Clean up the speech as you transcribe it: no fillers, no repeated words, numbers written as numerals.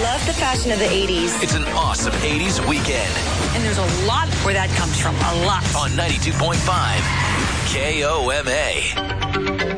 love the fashion of the 80s. It's an awesome 80s weekend. And there's a lot where that comes from. A lot. On 92.5 KOMA.